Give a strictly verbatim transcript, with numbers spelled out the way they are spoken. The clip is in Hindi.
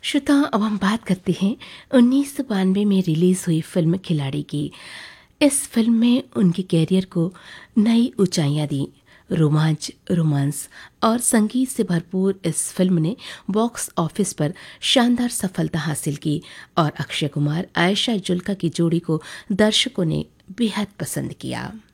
श्रोता, अब हम बात करते हैं उन्नीस सौ बानवे में रिलीज़ हुई फिल्म खिलाड़ी की। इस फिल्म में उनके कैरियर को नई ऊंचाइयां दी। रोमांच, रोमांस और संगीत से भरपूर इस फिल्म ने बॉक्स ऑफिस पर शानदार सफलता हासिल की और अक्षय कुमार आयशा जुल्का की जोड़ी को दर्शकों ने बेहद पसंद किया।